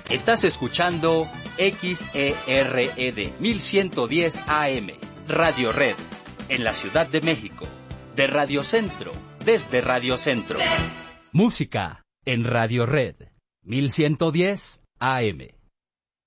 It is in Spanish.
Estás escuchando XERED 1110 AM, Radio Red, en la Ciudad de México, de Radio Centro, desde Radio Centro. Música en Radio Red 1110 AM.